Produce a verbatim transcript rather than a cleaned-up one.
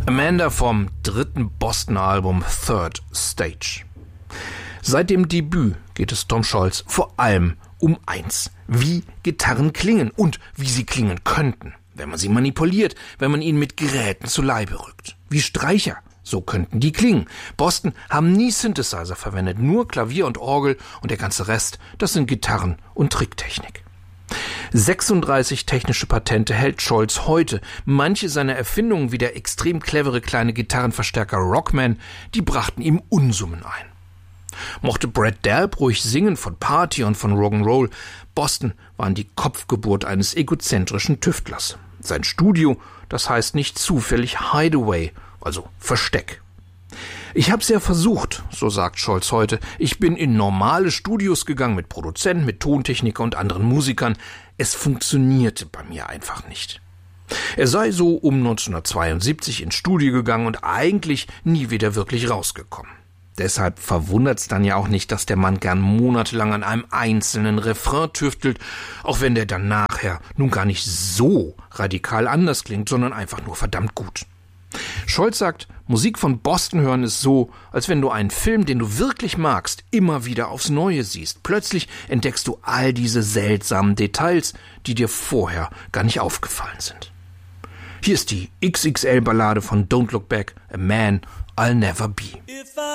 Amanda vom dritten Boston-Album Third Stage. Seit dem Debüt geht es Tom Scholz vor allem um eins: wie Gitarren klingen und wie sie klingen könnten, wenn man sie manipuliert, wenn man ihnen mit Geräten zu Leibe rückt. Wie Streicher, so könnten die klingen. Boston haben nie Synthesizer verwendet, nur Klavier und Orgel, und der ganze Rest, das sind Gitarren und Tricktechnik. sechsunddreißig technische Patente hält Scholz heute. Manche seiner Erfindungen, wie der extrem clevere kleine Gitarrenverstärker Rockman, die brachten ihm Unsummen ein. Mochte Brad Delp ruhig singen von Party und von Rock'n'Roll, Boston waren die Kopfgeburt eines egozentrischen Tüftlers. Sein Studio, das heißt nicht zufällig Hideaway, also Versteck. Ich hab's ja versucht, so sagt Scholz heute. Ich bin in normale Studios gegangen mit Produzenten, mit Tontechniker und anderen Musikern. Es funktionierte bei mir einfach nicht. Er sei so um neunzehnhundertzweiundsiebzig ins Studio gegangen und eigentlich nie wieder wirklich rausgekommen. Deshalb verwundert's dann ja auch nicht, dass der Mann gern monatelang an einem einzelnen Refrain tüftelt, auch wenn der dann nachher nun gar nicht so radikal anders klingt, sondern einfach nur verdammt gut. Scholz sagt, Musik von Boston hören ist so, als wenn du einen Film, den du wirklich magst, immer wieder aufs Neue siehst. Plötzlich entdeckst du all diese seltsamen Details, die dir vorher gar nicht aufgefallen sind. Hier ist die X X L-Ballade von Don't Look Back, A Man I'll Never Be.